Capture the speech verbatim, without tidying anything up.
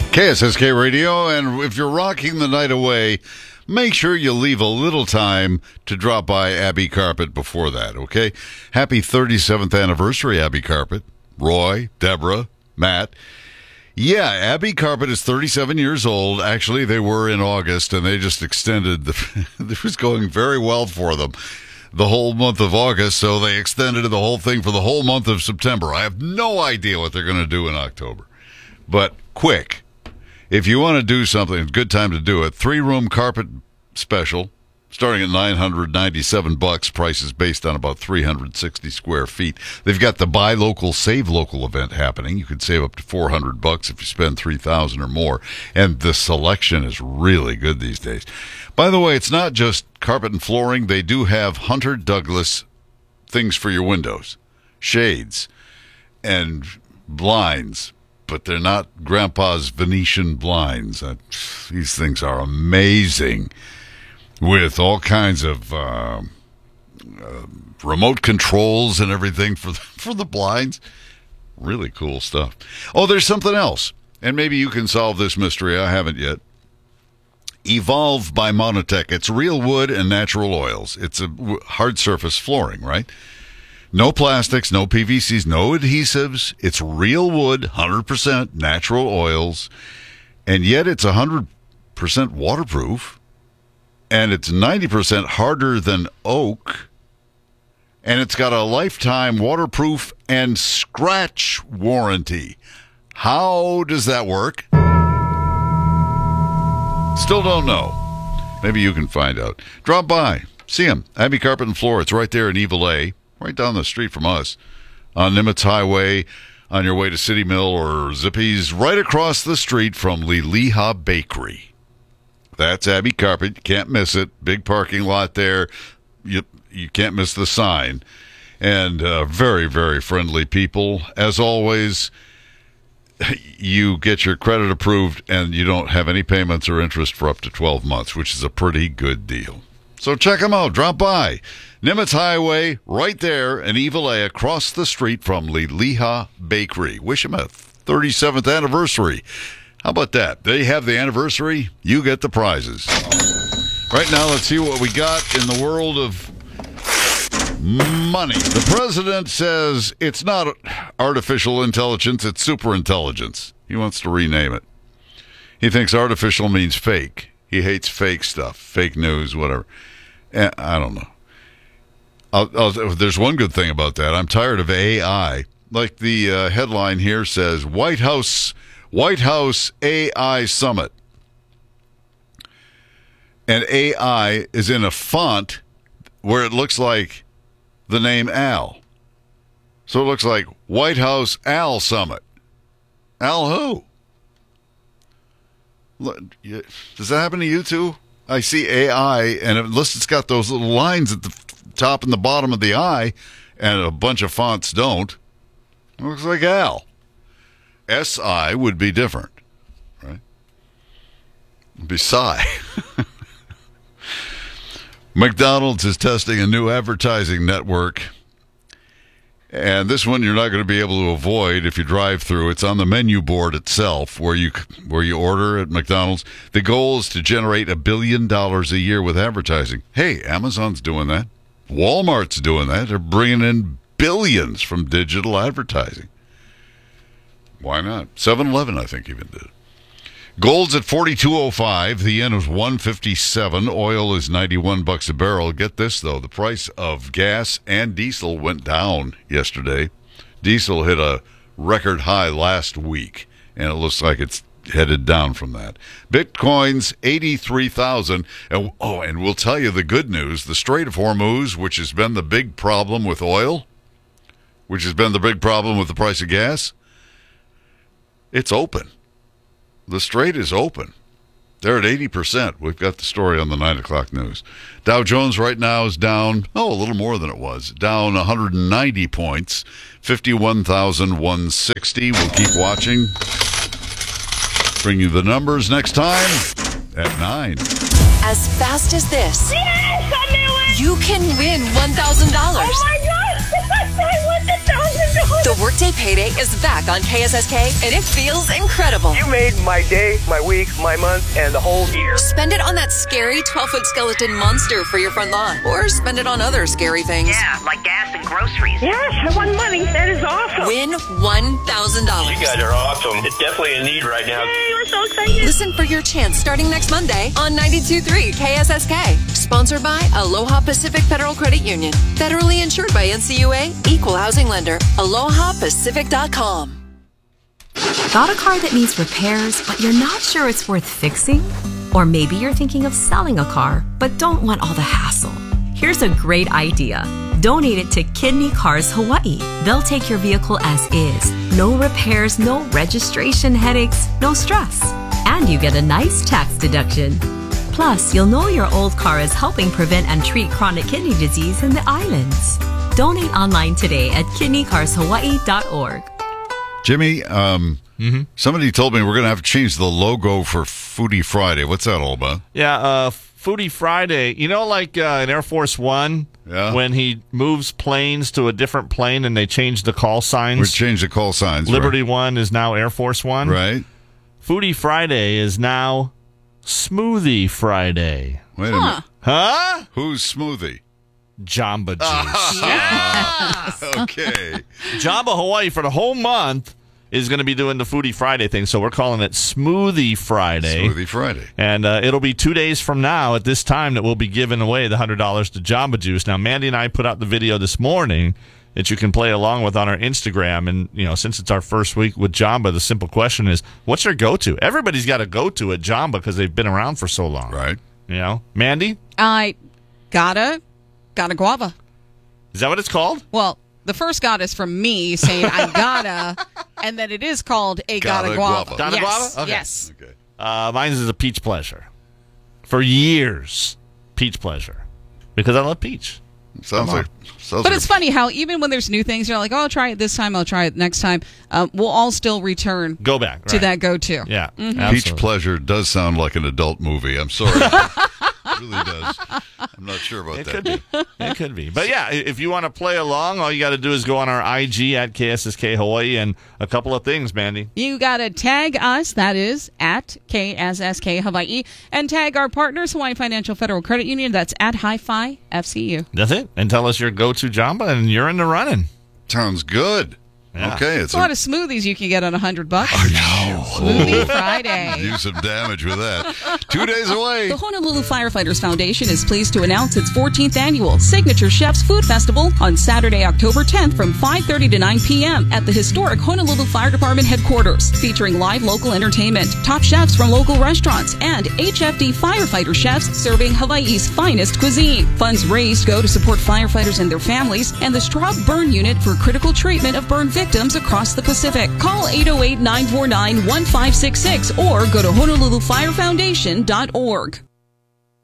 K S S K Radio, and if you're rocking the night away, make sure you leave a little time to drop by Abbey Carpet before that, okay? Happy thirty-seventh anniversary, Abbey Carpet. Roy, Deborah, Matt. Yeah, Abbey Carpet is thirty-seven years old. Actually, they were in August, and they just extended. The, it was going very well for them the whole month of August, so they extended the whole thing for the whole month of September. I have no idea what they're going to do in October. But quick, if you want to do something, good time to do it. Three-room carpet special, starting at nine hundred ninety-seven bucks. Price is based on about three hundred sixty square feet. They've got the Buy Local, Save Local event happening. You can save up to four hundred bucks if you spend three thousand or more. And the selection is really good these days. By the way, it's not just carpet and flooring. They do have Hunter Douglas things for your windows, shades, and blinds. But they're not Grandpa's Venetian blinds. Uh, these things are amazing, with all kinds of uh, uh, remote controls and everything for the, for the blinds. Really cool stuff. Oh, there's something else, and maybe you can solve this mystery. I haven't yet. Evolve by Monotech. It's real wood and natural oils. It's a hard surface flooring, right? No plastics, no P V Cs, no adhesives. It's real wood, one hundred percent natural oils, and yet it's one hundred percent waterproof, and it's ninety percent harder than oak, and it's got a lifetime waterproof and scratch warranty. How does that work? Still don't know. Maybe you can find out. Drop by. See them. Abbey Carpet and Floor. It's right there in Evil A. Right down the street from us on Nimitz Highway on your way to City Mill or Zippy's, right across the street from Liliha Bakery. That's Abbey Carpet. You can't miss it. Big parking lot there. You, you can't miss the sign. And uh, very, very friendly people. As always, you get your credit approved and you don't have any payments or interest for up to twelve months, which is a pretty good deal. So check them out. Drop by. Nimitz Highway, right there in Evil A, across the street from Liliha Bakery. Wish them a thirty-seventh anniversary. How about that? They have the anniversary. You get the prizes. Right now, let's see what we got in the world of money. The president says it's not artificial intelligence, it's superintelligence. He wants to rename it. He thinks artificial means fake. He hates fake stuff, fake news, whatever. I don't know. I'll, I'll, there's one good thing about that. I'm tired of A I. Like the uh, headline here says, White House White House A I Summit. And A I is in a font where it looks like the name Al. So it looks like White House Al Summit. Al who? Does that happen to you too? I see A I, and unless it's got those little lines at the top and the bottom of the I, and a bunch of fonts don't, it looks like Al. S I would be different, right? It'd be Psy. McDonald's is testing a new advertising network. And this one you're not going to be able to avoid if you drive through. It's on the menu board itself where you where you order at McDonald's. The goal is to generate a billion dollars a year with advertising. Hey, Amazon's doing that. Walmart's doing that. They're bringing in billions from digital advertising. Why not? seven eleven, I think, even did it. Gold's at forty-two oh five. The yen is one fifty-seven. Oil is ninety-one bucks a barrel. Get this, though. The price of gas and diesel went down yesterday. Diesel hit a record high last week, and it looks like it's headed down from that. Bitcoin's eighty-three thousand. And, oh, and we'll tell you the good news. The Strait of Hormuz, which has been the big problem with oil, which has been the big problem with the price of gas, it's open. The Strait is open. They're at eighty percent. We've got the story on the nine o'clock news. Dow Jones right now is down, oh, a little more than it was, down one hundred ninety points, fifty-one thousand one hundred sixty. We'll keep watching. Bring you the numbers next time at nine. As fast as this, Yes, I knew it! you can win one thousand dollars. Oh my God! I won the thousand dollars! The Workday Payday is back on K S S K, and it feels incredible. You made my day, my week, my month, and the whole year. Spend it on that scary twelve-foot skeleton monster for your front lawn, or spend it on other scary things. Yeah, like gas and groceries. Yes, I won money. That is awesome. Win one thousand dollars. You guys are awesome. It's definitely a need right now. Yay, we're so excited. Listen for your chance starting next Monday on ninety-two point three K S S K. Sponsored by Aloha Pacific Federal Credit Union. Federally insured by N C U A, Equal Housing Lender. aloha pacific dot com. Got a car that needs repairs, but you're not sure it's worth fixing? Or maybe you're thinking of selling a car, but don't want all the hassle. Here's a great idea. Donate it to Kidney Cars Hawaii. They'll take your vehicle as is. No repairs, no registration headaches, no stress. And you get a nice tax deduction. Plus, you'll know your old car is helping prevent and treat chronic kidney disease in the islands. Donate online today at kidney cars hawaii dot org. Jimmy, um, Mm-hmm. somebody told me we're going to have to change the logo for Foodie Friday. What's that all about? Yeah, uh, Foodie Friday. You know, like uh, in Air Force One, Yeah. when he moves planes to a different plane and they change the call signs. We changed the call signs. Liberty One is now Air Force One. Right. Foodie Friday is now Smoothie Friday. Wait a minute. Huh? Who's Smoothie? Jamba Juice. Okay. Jamba Hawaii for the whole month is going to be doing the Foodie Friday thing, so we're calling it Smoothie Friday. Smoothie Friday. And uh, it'll be two days from now at this time that we'll be giving away the one hundred dollars to Jamba Juice. Now, Mandy and I put out the video this morning that you can play along with on our Instagram. And, you know, since it's our first week with Jamba, the simple question is, what's your go-to? Everybody's got a go-to at Jamba because they've been around for so long. Right. You know? Mandy? I gotta, gotta guava. Is that what it's called? Well, the first got is from me saying I gotta, and then it is called a gotta, Gotta guava. guava. Gotta yes, guava? Okay. yes. Okay. Uh, mine is a peach pleasure. For years, peach pleasure. Because I love peach. Sounds Come like. Sounds But like it's funny how even when there's new things, you're like, oh, I'll try it this time, I'll try it next time. Um, we'll all still return Go back. to right. that go-to. Yeah. Peach absolutely. Pleasure does sound like an adult movie. I'm sorry. It really does. I'm not sure about It that. could be. It could be. But yeah, if you want to play along, all you got to do is go on our I G at K S S K Hawaii and a couple of things, Mandy. You gotta tag us, that is, at K S S K Hawaii, and tag our partners, Hawaii Financial Federal Credit Union, that's at Hi-Fi F C U. That's it. And tell us your go-to Jamba, and you're in the running. Sounds good. Yeah. Okay. It's It's a lot of smoothies you can get on a hundred bucks. no. Smoothie Friday. Do some damage with that. Two days away. The Honolulu Firefighters Foundation is pleased to announce its fourteenth annual Signature Chefs Food Festival on Saturday, October tenth from five thirty to nine p.m. at the historic Honolulu Fire Department headquarters, featuring live local entertainment, top chefs from local restaurants, and H F D firefighter chefs serving Hawaii's finest cuisine. Funds raised go to support firefighters and their families and the Straub Burn Unit for critical treatment of burn victims across the Pacific. Call eight oh eight, nine four nine, one five six six or go to honolulu fire foundation dot org.